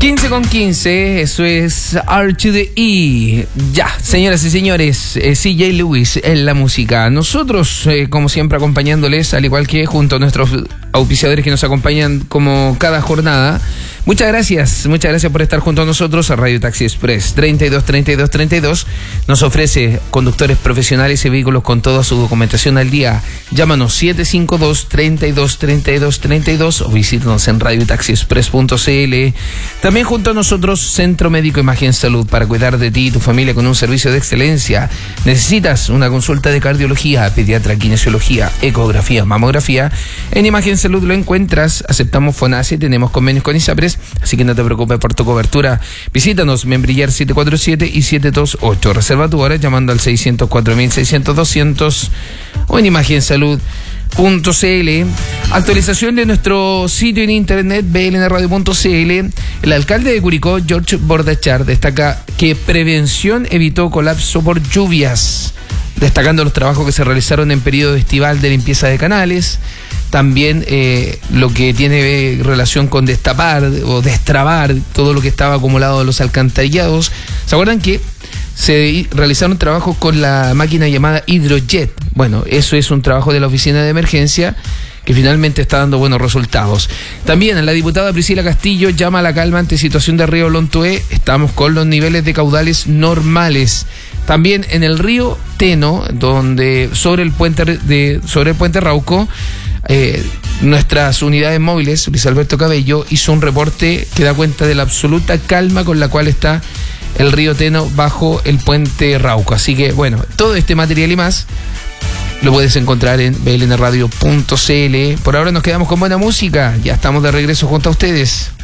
15:15, eso es R to the E. Ya, señoras y señores, CJ Lewis en la música. Nosotros, como siempre, acompañándoles, al igual que junto a nuestros auspiciadores que nos acompañan como cada jornada. Muchas gracias por estar junto a nosotros. A Radio Taxi Express 32 nos ofrece conductores profesionales y vehículos con toda su documentación al día. Llámanos 752-32 o visítanos en radiotaxiexpress.cl. También junto a nosotros, Centro Médico Imagen Salud, para cuidar de ti y tu familia con un servicio de excelencia. ¿Necesitas una consulta de cardiología, pediatra, kinesiología, ecografía, mamografía? En Imagen Salud lo encuentras. Aceptamos FONASA y tenemos convenios con ISAPRES, así que no te preocupes por tu cobertura. Visítanos, Membrillar 747 y 728. Reserva tu hora llamando al 604.600-200 o en imagensalud.cl. Actualización de nuestro sitio en internet blnradio.cl. El alcalde de Curicó, George Bordachar, destaca que prevención evitó colapso por lluvias, destacando los trabajos que se realizaron en periodo estival de limpieza de canales. También lo que tiene relación con destapar o destrabar todo lo que estaba acumulado de los alcantarillados. ¿Se acuerdan que se realizaron trabajos con la máquina llamada Hidrojet? Bueno, eso es un trabajo de la oficina de emergencia que finalmente está dando buenos resultados. También la diputada Priscila Castillo llama a la calma ante situación de río Lontué. Estamos con los niveles de caudales normales. También en el río Teno, donde sobre el puente Rauco, nuestras unidades móviles, Luis Alberto Cabello, hizo un reporte que da cuenta de la absoluta calma con la cual está el río Teno bajo el puente Rauco. Así que, bueno, todo este material y más lo puedes encontrar en blnradio.cl. Por ahora nos quedamos con buena música. Ya estamos de regreso junto a ustedes.